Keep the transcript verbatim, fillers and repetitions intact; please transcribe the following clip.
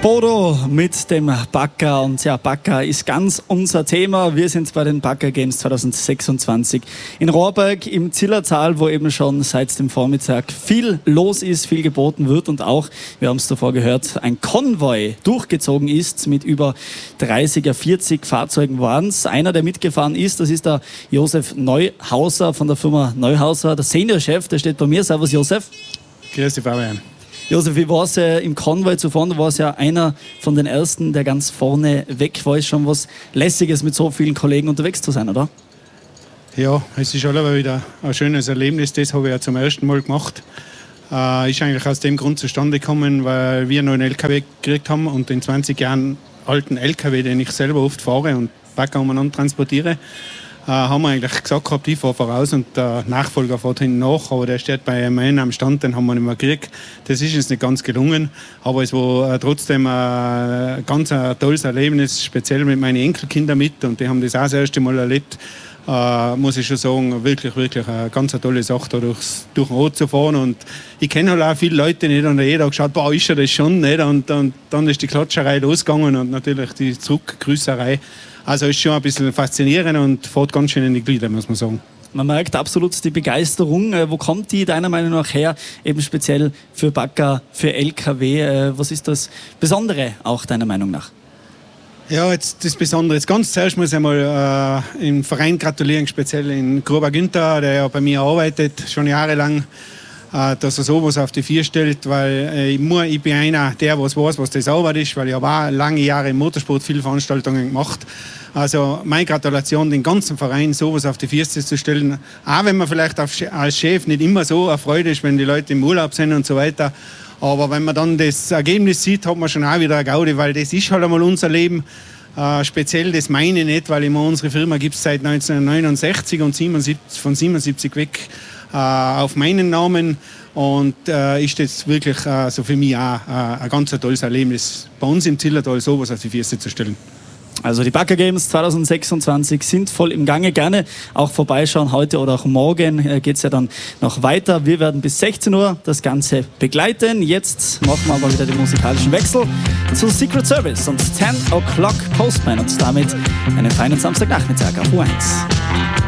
Bodo mit dem Bagger. Und ja, Bagger ist ganz unser Thema. Wir sind bei den Bagger Games zwanzig sechsundzwanzig in Rohrberg im Zillertal, wo eben schon seit dem Vormittag viel los ist, viel geboten wird und auch, wir haben es davor gehört, ein Konvoi durchgezogen ist mit über dreißig, vierzig Fahrzeugen waren es. Einer, der mitgefahren ist, das ist der Josef Neuhauser von der Firma Neuhauser, der Seniorchef, der steht bei mir. Servus Josef. Grüß dich, Fabian. Josef, wie war es äh, im Konvoi zu fahren? Du warst ja einer von den Ersten, der ganz vorne weg war. Ist schon was Lässiges, mit so vielen Kollegen unterwegs zu sein, oder? Ja, es ist alle wieder ein schönes Erlebnis. Das habe ich ja zum ersten Mal gemacht. Äh, ist eigentlich aus dem Grund zustande gekommen, weil wir noch einen L K W gekriegt haben und den zwanzig Jahren alten L K W, den ich selber oft fahre und Bagger umeinander transportiere, äh, haben wir eigentlich gesagt gehabt, ich fahre voraus und der Nachfolger fährt hinten nach, aber der steht bei einem am Stand, den haben wir nicht mehr gekriegt. Das ist uns nicht ganz gelungen, aber es war äh, trotzdem ein äh, ganz ein tolles Erlebnis, speziell mit meinen Enkelkindern mit, und die haben das auch das erste Mal erlebt. Uh, muss ich schon sagen, wirklich, wirklich eine ganz tolle Sache, da durchs, durch den Ort zu fahren. Und ich kenne halt auch viele Leute nicht und jeder hat geschaut, boah, ist er das schon nicht? Und, und dann ist die Klatscherei losgegangen und natürlich die Zurückgrüßerei. Also ist schon ein bisschen faszinierend und fährt ganz schön in die Glieder, muss man sagen. Man merkt absolut die Begeisterung. Wo kommt die deiner Meinung nach her? Eben speziell für Bagger, für L K W. Was ist das Besondere auch deiner Meinung nach? Ja, jetzt das Besondere. Jetzt ganz zuerst muss ich einmal äh, im Verein gratulieren, speziell in Gruber Günther, der ja bei mir arbeitet, schon jahrelang, äh, dass er sowas auf die Vier stellt, weil äh, ich, muss, ich bin einer, der was weiß, was das Arbeit ist, weil ich habe auch lange Jahre im Motorsport viele Veranstaltungen gemacht. Also meine Gratulation, den ganzen Verein sowas auf die Füße zu stellen, auch wenn man vielleicht als Chef nicht immer so erfreut ist, wenn die Leute im Urlaub sind und so weiter. Aber wenn man dann das Ergebnis sieht, hat man schon auch wieder eine Gaudi, weil das ist halt einmal unser Leben. Äh, speziell das meine ich nicht, weil ich meine, unsere Firma gibt es seit neunzehnhundertneunundsechzig und siebenundsiebzig, von siebenundsiebzig weg äh, auf meinen Namen. Und äh, ist das wirklich äh, so für mich auch äh, ein ganz tolles Erlebnis, bei uns im Zillertal sowas auf die Füße zu stellen. Also die Bagger Games zwanzig sechsundzwanzig sind voll im Gange. Gerne auch vorbeischauen. Heute oder auch morgen äh, geht es ja dann noch weiter. Wir werden bis sechzehn Uhr das Ganze begleiten. Jetzt machen wir aber wieder den musikalischen Wechsel zu Secret Service und ten o'clock Postman und damit einen feinen Samstagnachmittag auf U eins.